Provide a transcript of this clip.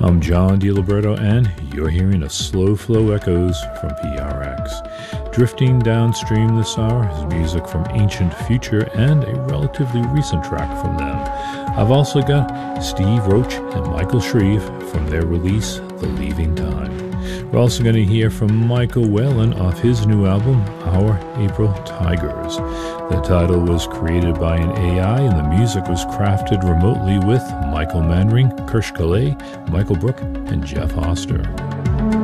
I'm John DiLiberto, and you're hearing a Slow Flow Echoes from PRX. Drifting downstream this hour is music from Ancient Future and a relatively recent track from them. I've also got Steve Roach and Michael Shreve from their release, The Leaving Time. We're also going to hear from Michael Whalen off his new album, Our April Tigers. The title was created by an AI and the music was crafted remotely with Michael Manring, Kirsch Calais, Michael Brook, and Jeff Hoster.